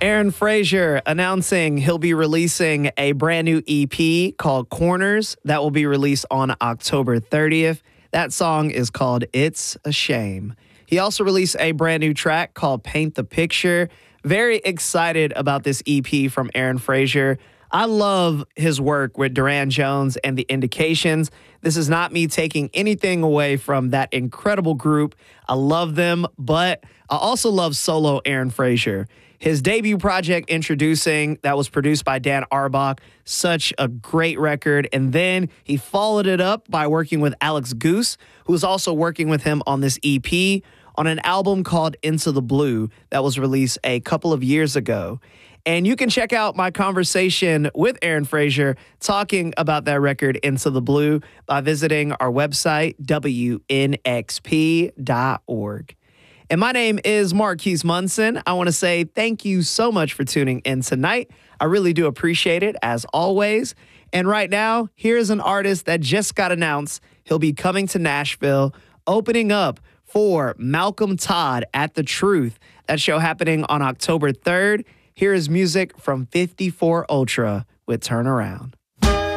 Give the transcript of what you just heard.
Aaron Frazier announcing he'll be releasing a brand new EP called Corners that will be released on October 30th. That song is called It's a Shame. He also released a brand new track called Paint the Picture. Very excited about this EP from Aaron Frazier. I love his work with Duran Jones and The Indications. This is not me taking anything away from that incredible group. I love them, but I also love solo Aaron Frazier. His debut project, Introducing, that was produced by Dan Auerbach, such a great record. And then he followed it up by working with Alex Goose, who was also working with him on this EP on an album called Into the Blue that was released a couple of years ago. And you can check out my conversation with Aaron Frazier talking about that record, Into the Blue, by visiting our website, WNXP.org. And my name is Marquise Munson. I want to say thank you so much for tuning in tonight. I really do appreciate it, as always. And right now, here's an artist that just got announced. He'll be coming to Nashville, opening up for Malcolm Todd at The Truth. That show happening on October 3rd. Here is music from 54 Ultra with Turn Around.